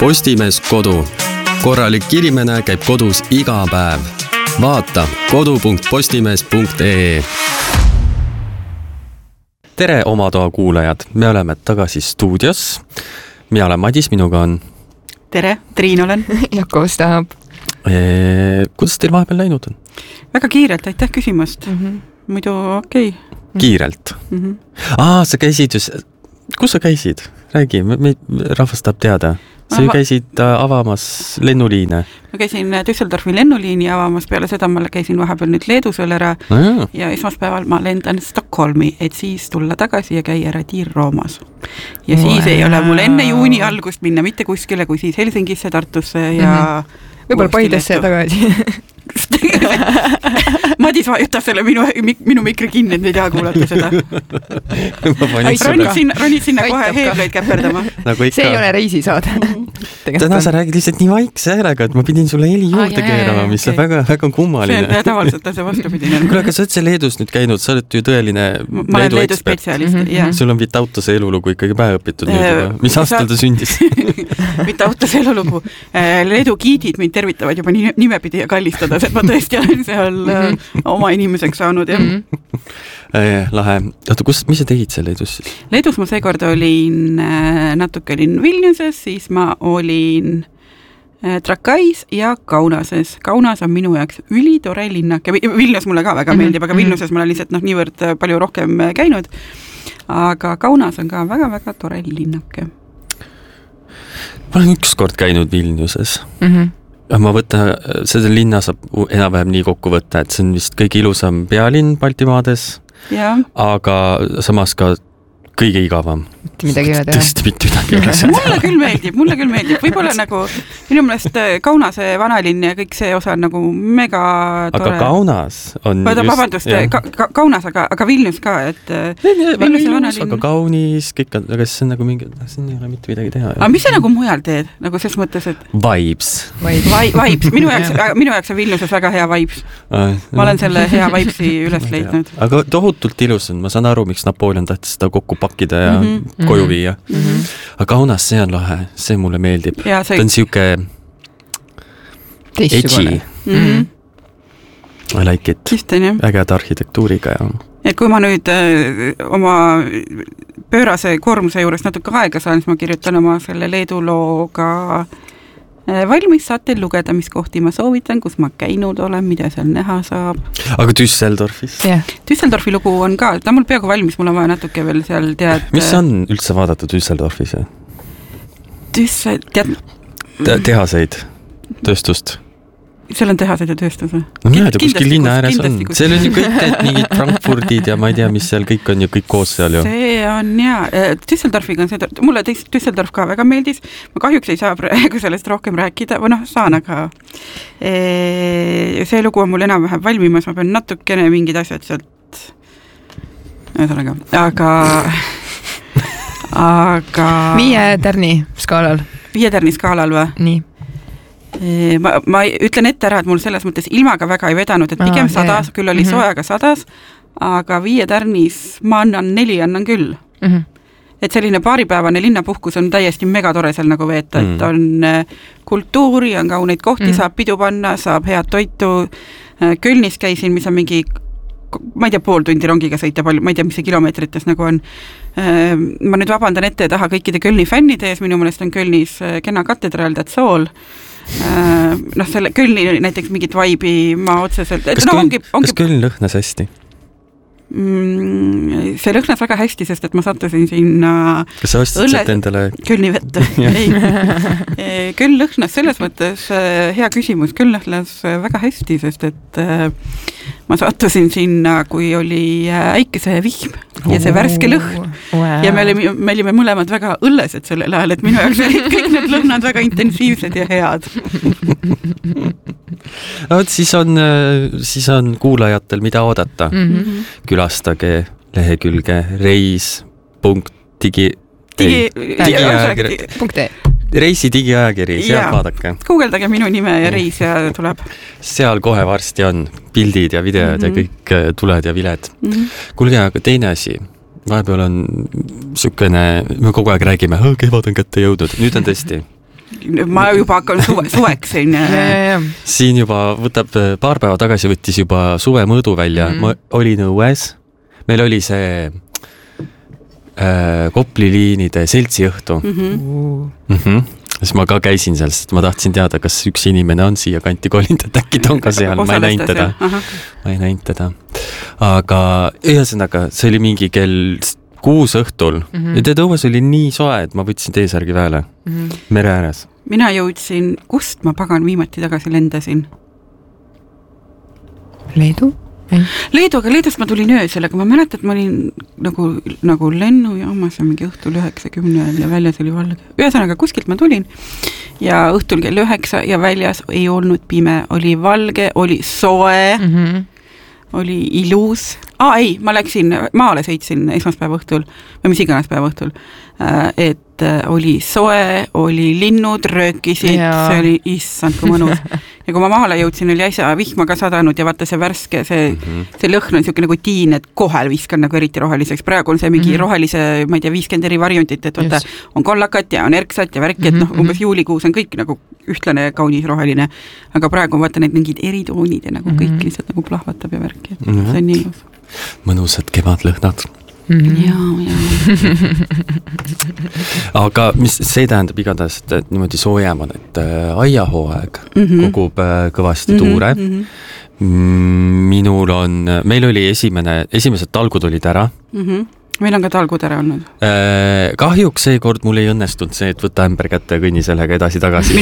Postimees kodu. Korralik inimene käib kodus iga päev. Vaata kodu.postimees.ee. Tere oma toa kuulajad, me oleme tagasi stuudios. Mina olen Madis, minuga on... Tere, Triin olen. Ja Koostab. Kuidas teil vahepeal läinud on? Väga kiirelt, aitäh küsimast. Muidu okei. Kiirelt? Sa käisid just... Kus sa käisid? Räägi, rahvas tahab teada. Sa ju käisid avamas lennuliine. Ma käisin Düsseldorfi lennuliini avamas, peale seda ma käisin vahepeal nüüd Leedus veel ära ja esmaspäeval ma lendan Stockholmi, et siis tulla tagasi ja käia Roomas. Ja siis ei ole mul enne juuni algust minna mitte kuskile, kui siis Helsingisse, Tartusse ja... Võib-olla Paidesse tagasi. Madis vajutab selle minu mikri kinni, et me ei taha kuulata seda. Ronid sinna kohe heebleid käperdama. See ei ole reisisaade. Täna sa räägid lihtsalt nii vaikse häälega, et ma pidin sulle heli juurde keerama, mis on väga kummaline. See tavaliselt on see vastupidine. Kuule, aga sa oled see Leedus nüüd käinud, sa oled ju tõeline Leedu ekspert. Sul on Vitautose elulugu ikkagi pähe õpitud nüüd juba. Mis aastal ta sündis? Vitautose elulugu. Leedu giidid mind tervitavad juba nimepidi ja kallistada, et ma tõesti olen seal oma inimeseks saanud. Lahe. Mis sa tegid seal Leedus siis? Leedus ma seekord natuke olin Vilniuses, siis ma olin Trakais ja Kaunases. Kaunas on minu jaoks ülitore linnake. Vilnius mulle ka väga meeldib, aga Vilniuses ma olen lihtsalt niivõrd palju rohkem käinud. Aga Kaunas on ka väga-väga tore linnake. Ma olen ükskord käinud Vilniuses. Ma seda linna saab enam-vähem nii kokku võtta, et see on vist kõige ilusam pealinn Baltimaades, aga samas ka kõige igavam. Tõesti mitte midagi üle seda. Mulle küll meeldib. Võib-olla nagu minu meelest Kaunase vanalinn ja kõik see osa on nagu mega tore. Aga Kaunas on Vabandust, Kaunas, aga Vilnius ka, et Vilnius, aga kaunis, kõik on, aga see on nagu mingi, siin ei ole mitte midagi teha. Aga mis sa nagu mujal teed? Nagu selles mõttes, et... Vibes. Minu jaoks on Vilniuses väga hea vibes. Ma olen selle hea vibesi üles leidnud. Aga tohutult ilus on. Ma saan aru, miks Napoleon tahtis seda kokku pakkida ja koju viia. Aga Kaunas, see on lahe. See mulle meeldib. Ta on siuke edgy. I like it. Äged arhitektuuriga ja... Et kui ma nüüd oma pöörase koormuse juures natuke aega saan, siis ma kirjutan oma selle Leedu looga valmis, saate lugeda, mis kohti ma soovitan, kus ma käinud olen, mida seal näha saab. Aga Düsseldorfis? Düsseldorfi lugu on ka, ta mul peaaegu valmis, mul on vaja natuke veel seal tead... Mis on üldse vaadata Düsseldorfis? Tehaseid, tööstust? Seal on tehased ja tööstus või? No mina ei tea, kuskil linna ääres on. Seal on ju kõik mingid Frankfurdid ja ma ei tea, mis seal kõik on ju kõik koos seal ju. See on jaa. Düsseldorfiga on see, mulle Düsseldorf ka väga meeldis. Ma kahjuks ei saa praegu sellest rohkem rääkida, või saan, aga see lugu on mul enam-vähem valmimas, ma pean natukene mingid asjad sealt aga 5 tärni skaalal. 5 tärni skaalal või? Nii. Ma ütlen ette ära, et mul selles mõttes ilmaga väga ei vedanud, et pigem 100, küll oli soojaga 100, aga 5 tärnis ma annan 4, annan küll. Et selline paaripäevane linnapuhkus on täiesti megatore seal nagu veeta, et on kultuuri, on kauneid kohti, saab pidu panna, saab head toitu. Kölnis käisin, mis on mingi, ma ei tea, pool tundi rongiga sõita palju, ma ei tea, mis see kilomeetrites nagu on. Ma nüüd vabandan ette taha kõikide Kölni fännide ees, minu mõnest on Kölnis kena katedraal, that's all. Selle Kölni näiteks mingit vaibi ma otseselt... Kas Köln lõhnas hästi? See lõhnas väga hästi, sest et ma sattusin sinna... Kas sa ostsid endale... Kölni vette. Köln lõhnas selles mõttes hea küsimus. Köln lõhnas väga hästi, sest et ma sattusin sinna, kui oli äikese vihm ja see värske lõhn. Ja me olime mõlemad väga õllesed sellel ajal, et minu jaoks olid kõik need lõhnad väga intensiivsed ja head. Siis on kuulajatel mida oodata. Külastage lehekülge reisi digiajakiri, seal vaadake. Googeldage minu nime ja reis ja tuleb. Seal kohe varsti on pildid ja videod ja kõik tuled ja viled. Kuulge, aga teine asi. Vahepeal on sükene, me kogu aeg räägime, kevad on kätte jõudnud. Nüüd on tõesti ma juba hakkan suveks siin. Siin juba võtab, paar päeva tagasi võttis juba suve mõõdu välja. Ma olin õues. Meil oli see Kopli liinide seltsiõhtu. Siis ma ka käisin seal, sest ma tahtsin teada, kas üks inimene on siia kanti kolinud, et äkki ta on ka seal. Ma ei näinud teda. Aga ühesõnaga, see oli mingi kell 6 õhtul. Ja tead, õues oli nii soe, et ma võtsin T-särgi peale mere ääres. Mina jõudsin, kust ma pagan viimati tagasi lendasin? Leedu? Leedu, aga Leedust ma tulin öösel, aga ma mäletan, et ma olin nagu lennujaamas ja mingi õhtul 9:10 ja väljas oli valge. Ühesõnaga, kuskilt ma tulin ja õhtul kell 9 ja väljas ei olnud pime, oli valge, oli soe, oli ilus. Ei, ma läksin, maale sõitsin esmaspäeva õhtul või mis iganes päeva õhtul, et oli soe, oli linnud, röökisid, see oli issand kui mõnus. Ja kui ma maale jõudsin, oli äsja vihma ka sadanud ja vaata see värske, see lõhn on siuke nagu tiin, et kohal viskan nagu eriti roheliseks. Praegu on see mingi rohelise, ma ei tea, 50 eri variantit, et vaata, on kollakat ja on erksat ja värki, et umbes juulikuus on kõik nagu ühtlane kaunis roheline. Aga praegu vaata need mingid eritoonid ja nagu kõik lihtsalt nagu plahvatab ja värki, et see on nii ilus. Mõnusad kevadlõhnad. Jaa. Aga mis see tähendab igatahes, et niimoodi soojemad, et aiahooaeg kogub kõvasti tuure. Meil oli esimesed talgud olid ära. Meil on ka talgud ära olnud. Kahjuks seekord mul ei õnnestunud see, et võtta ämber kätte ja kõnni sellega edasi-tagasi.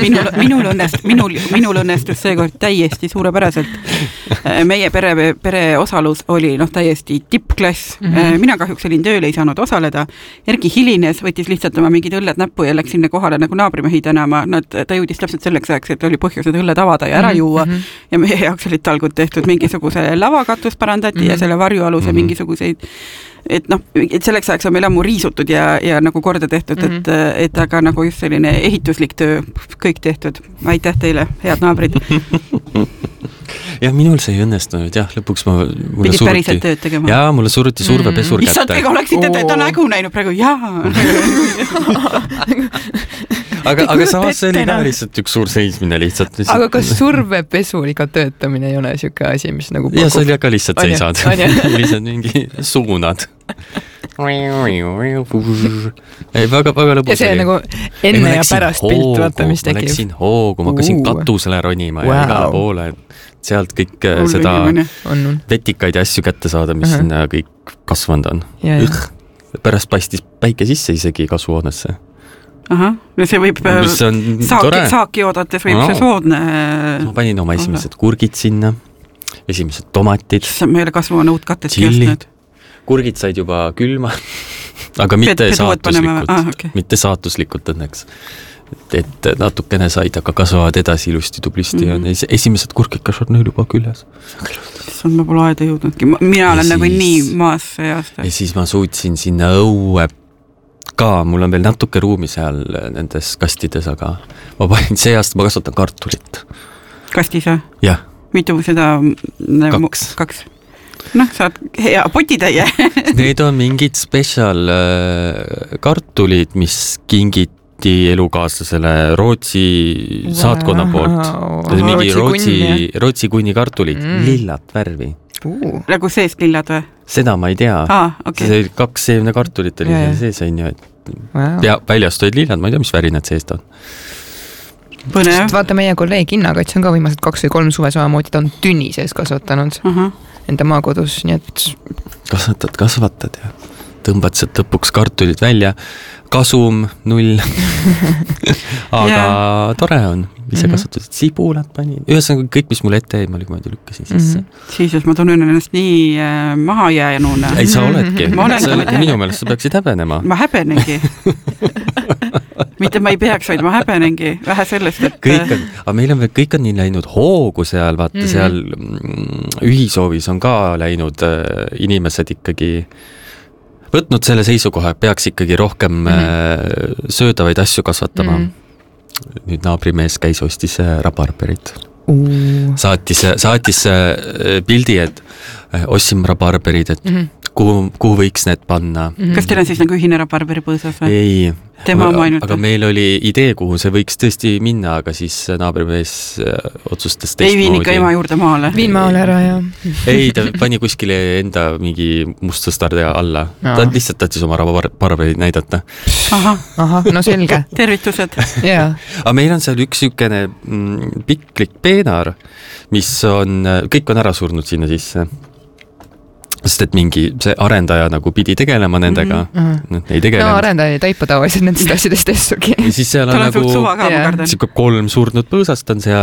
Minul õnnestus seekord täiesti suurepäraselt. Meie pere osalus oli täiesti tippklass. Mina kahjuks olin tööl, ei saanud osaleda. Erki hilines, võttis lihtsalt oma mingid õlled näppu ja läks sinna kohale nagu naabrimehi tänama. Ta jõudis täpselt selleks ajaks, et oli põhjused õlled avada ja ära juua. Ja meie jaoks olid talgud tehtud, mingisuguse lavakatus parandati ja selle varjualuse mingisuguseid et selleks ajaks on meil ammu riisutud ja nagu korda tehtud, et aga nagu just selline ehituslik töö kõik tehtud. Aitäh teile, head naabrid. Ja minul see ei õnnestunud, lõpuks pidid päriselt tööd tegema. Jaa, mulle suruti survepesur kätte. Issand, ega oleksite ta nägu näinud praegu, Aga samas see oli ka lihtsalt üks suur seismine lihtsalt. Aga kas survepesuriga töötamine ei ole siuke asi, mis nagu pakub? Ja sa oli ka lihtsalt seisad. Lihtsalt mingi suunad. Väga lõbus. Ja see on nagu enne ja pärast pilt, vaata, mis tekib. Ma läksin hoogu, ma hakkasin katusele ronima ja igale poole. Sealt kõik seda vetikaid ja asju kätte saada, mis sinna kõik kasvanud on. Pärast paistis päike sisse isegi kasvuhoonesse. See võib saaki oodates võib see soodne. Ma panin oma esimesed kurgid sinna, esimesed tomatid. Ma ei ole kasvuhoone uut kattetki just nüüd. Kurgid said juba külma, aga mitte saatuslikult õnneks. Et natukene said, aga kasvavad edasi ilusti tublisti. Esimesed kurgid kasvavad neil juba küljes. Ma pole aeda jõudnudki. Mina olen nagu nii maas see aasta. Ja siis ma suutsin sinna õue ka, mul on veel natuke ruumi seal nendes kastides, aga ma panin see aasta, ma kasvatan kartulit. Kastis, jah? Jah. Mitu seda? 2. Saad hea potitäie. Need on mingid spetsial kartulid, mis kingiti elukaaslasele Rootsi saatkonna poolt. Mingi Rootsi kunni kartulid, lillat värvi. Nagu seest lillad või? Seda ma ei tea. Okay. See 2 seemne kartulit oli sees, väljast olid lillad, ma ei tea, mis väri need seest on. Põnev. Vaata meie kolleeg Inna-Kats on ka viimased 2 või 3 suve samamoodi, ta on tünni sees kasvatanud enda maakodus, nii et kasvatad ja tõmbad sealt lõpuks kartulid välja, kasum 0 aga tore on, ise kasvatasid sibulat panin, ühesõnaga kõik, mis mul ette jäi, ma lükkasin sisse. Siis ma tunnen ennast nii maha jäänud. Ei, sa oledki, minu meelest sa peaksid häbenema. Ma häbenengi. Mitte ma ei peaks, vaid ma häbenengi vähe sellest, et aga meil on kõik on nii läinud hoogu seal, vaata seal ühisoovis on ka läinud inimesed ikkagi võtnud selle seisukoha, peaks ikkagi rohkem söödavaid asju kasvatama. Nüüd naabrimees käis ostis rabarberit. saatis pildi, et ostsin rabarberid, et kuhu võiks need panna. Kas teil on siis nagu ühine rabarberi põõsas või? Ei, aga meil oli idee, kuhu see võiks tõesti minna, aga siis naabrimees otsustas teistmoodi. Ei viin ikka ema juurde maale? Viin maale ära, jah. Ei, ta pani kuskile enda mingi mustsõstarde alla. Ta lihtsalt tahtis oma rabarberid näidata. Ahah, no selge. Tervitused. Aga meil on seal üks sükene piklik peenar, mis on, kõik on ära surnud sinna sisse. Sest et see arendaja nagu pidi tegelema nendega. Ei tegelenud. No arendaja ei taipa tavaliselt nendest asjadest essugi. Ja siis seal on nagu 3 surnud põõsast on seal